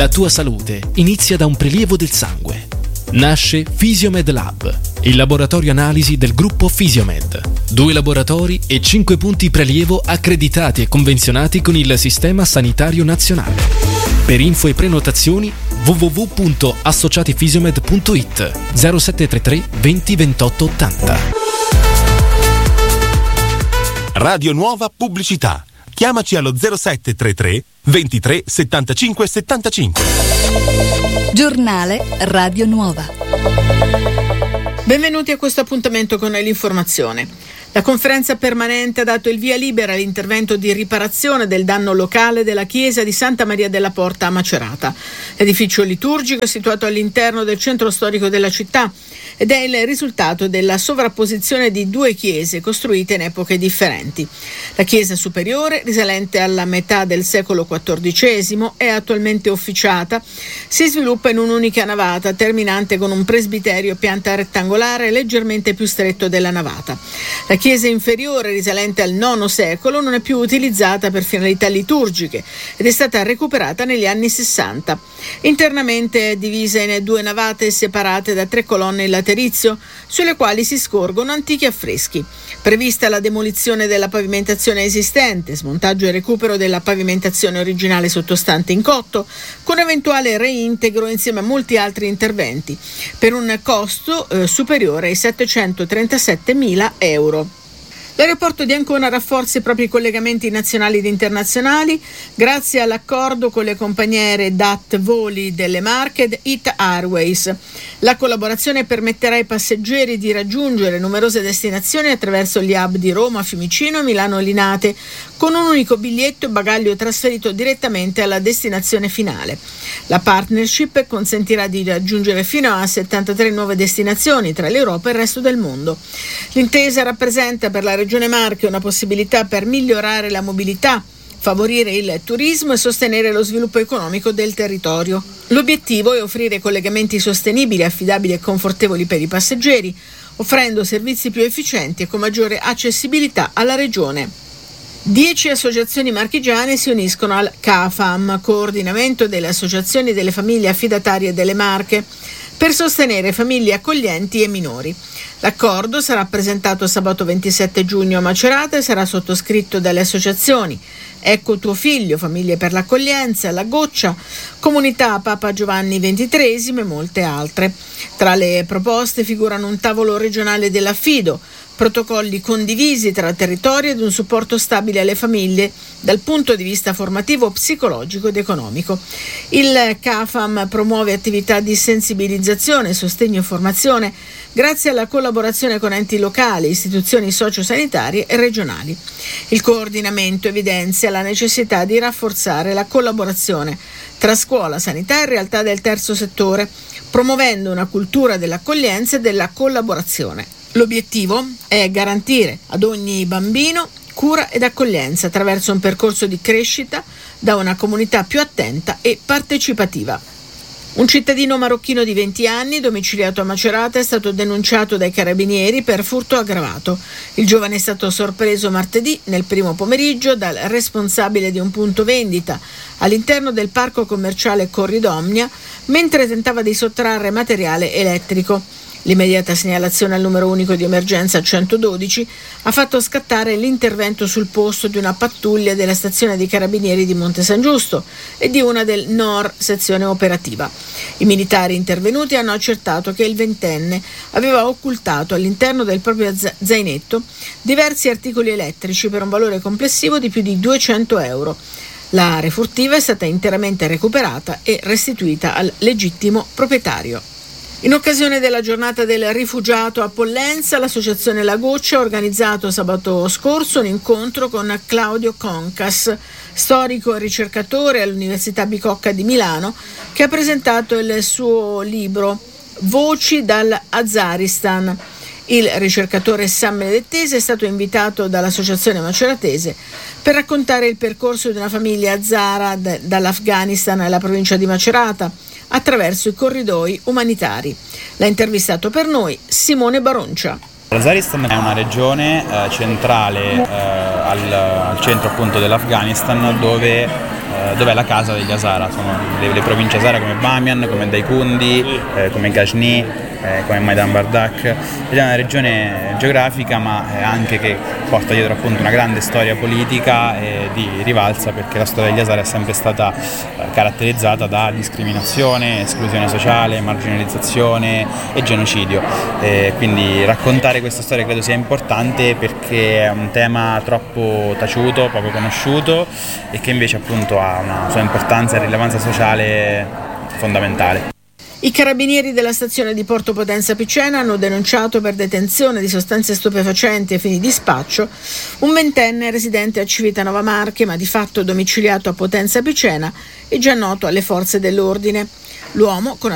La tua salute inizia da un prelievo del sangue. Nasce Fisiomed Lab, il laboratorio analisi del gruppo Fisiomed. 2 laboratori e 5 punti prelievo accreditati e convenzionati con il Sistema Sanitario Nazionale. Per info e prenotazioni www.associatifisiomed.it 0733 20 28 80. Radio Nuova Pubblicità. Chiamaci allo 0733 23 75 75. Giornale Radio Nuova. Benvenuti a questo appuntamento con l'informazione. La conferenza permanente ha dato il via libera all'intervento di riparazione del danno locale della chiesa di Santa Maria della Porta a Macerata. L'edificio liturgico è situato all'interno del centro storico della città ed è il risultato della sovrapposizione di 2 chiese costruite in epoche differenti. La chiesa superiore, risalente alla metà del secolo XIV, è attualmente officiata, si sviluppa in un'unica navata terminante con un presbiterio a pianta rettangolare leggermente più stretto della navata. La chiesa inferiore, risalente al IX secolo, non è più utilizzata per finalità liturgiche ed è stata recuperata negli anni 60. Internamente è divisa in 2 navate separate da 3 colonne in laterizio, sulle quali si scorgono antichi affreschi. Prevista la demolizione della pavimentazione esistente, smontaggio e recupero della pavimentazione originale sottostante in cotto, con eventuale reintegro insieme a molti altri interventi, per un costo superiore ai 737.000 euro. L'aeroporto di Ancona rafforza i propri collegamenti nazionali ed internazionali grazie all'accordo con le compagnie aeree DAT Voli delle Marche ed IT Airways. La collaborazione permetterà ai passeggeri di raggiungere numerose destinazioni attraverso gli hub di Roma, Fiumicino e Milano Linate, con un unico biglietto e bagaglio trasferito direttamente alla destinazione finale. La partnership consentirà di raggiungere fino a 73 nuove destinazioni tra l'Europa e il resto del mondo. L'intesa rappresenta per la Regione Marche una possibilità per migliorare la mobilità, favorire il turismo e sostenere lo sviluppo economico del territorio. L'obiettivo è offrire collegamenti sostenibili, affidabili e confortevoli per i passeggeri, offrendo servizi più efficienti e con maggiore accessibilità alla regione. 10 associazioni marchigiane si uniscono al CAFAM, Coordinamento delle Associazioni delle Famiglie Affidatarie delle Marche, per sostenere famiglie accoglienti e minori. L'accordo sarà presentato sabato 27 giugno a Macerata e sarà sottoscritto dalle associazioni Ecco tuo figlio, Famiglie per l'accoglienza, La Goccia, Comunità Papa Giovanni XXIII e molte altre. Tra le proposte figurano un tavolo regionale dell'affido, protocolli condivisi tra territori ed un supporto stabile alle famiglie dal punto di vista formativo, psicologico ed economico. Il CAFAM promuove attività di sensibilizzazione, sostegno e formazione grazie alla collaborazione con enti locali, istituzioni sociosanitarie e regionali. Il coordinamento evidenzia la necessità di rafforzare la collaborazione tra scuola, sanità e realtà del terzo settore, promuovendo una cultura dell'accoglienza e della collaborazione. L'obiettivo è garantire ad ogni bambino cura ed accoglienza attraverso un percorso di crescita da una comunità più attenta e partecipativa. Un cittadino marocchino di 20 anni, domiciliato a Macerata, è stato denunciato dai carabinieri per furto aggravato. Il giovane è stato sorpreso martedì nel primo pomeriggio dal responsabile di un punto vendita all'interno del parco commerciale Corridomnia mentre tentava di sottrarre materiale elettrico. L'immediata segnalazione al numero unico di emergenza 112 ha fatto scattare l'intervento sul posto di una pattuglia della stazione dei carabinieri di Monte San Giusto e di una del NOR sezione operativa. I militari intervenuti hanno accertato che il ventenne aveva occultato all'interno del proprio zainetto diversi articoli elettrici per un valore complessivo di più di 200 euro. La refurtiva è stata interamente recuperata e restituita al legittimo proprietario. In occasione della giornata del rifugiato a Pollenza, l'associazione La Goccia ha organizzato sabato scorso un incontro con Claudio Concas, storico e ricercatore all'Università Bicocca di Milano, che ha presentato il suo libro Voci dall'Azaristan. Il ricercatore San Benedettese è stato invitato dall'associazione maceratese per raccontare il percorso di una famiglia azara dall'Afghanistan alla provincia di Macerata attraverso i corridoi umanitari. L'ha intervistato per noi Simone Baroncia. L'Azaristan è una regione centrale al centro appunto dell'Afghanistan dove dov'è la casa degli Hazara. Sono le province Hazara come Bamiyan, come Daikundi, come Ghazni, come Maidan Bardak. Ed è una regione geografica ma anche che porta dietro appunto una grande storia politica di rivalsa, perché la storia degli Hazara è sempre stata caratterizzata da discriminazione, esclusione sociale, marginalizzazione e genocidio. Quindi raccontare questa storia credo sia importante, perché è un tema troppo taciuto, poco conosciuto, e che invece appunto ha una sua importanza e rilevanza sociale fondamentale. I carabinieri della stazione di Porto Potenza Picena hanno denunciato per detenzione di sostanze stupefacenti ai fini di spaccio un ventenne residente a Civitanova Marche, ma di fatto domiciliato a Potenza Picena e già noto alle forze dell'ordine. L'uomo, con